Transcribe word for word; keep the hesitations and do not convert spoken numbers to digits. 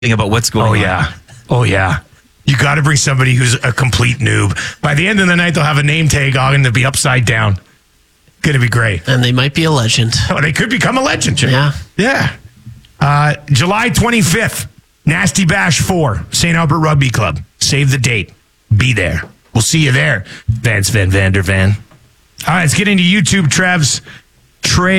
about what's going Oh, on. yeah. Oh, yeah. You got to bring somebody who's a complete noob. By the end of the night, they'll have a name tag on and they'll be upside down. Going to be great. And they might be a legend. Oh, they could become a legend. Jim. Yeah. Yeah. Uh, July twenty-fifth, Nasty Bash four, Saint Albert Rugby Club. Save the date. Be there. We'll see you there, Vance Van Vander Van. All right, let's get into YouTube, Trev's trade.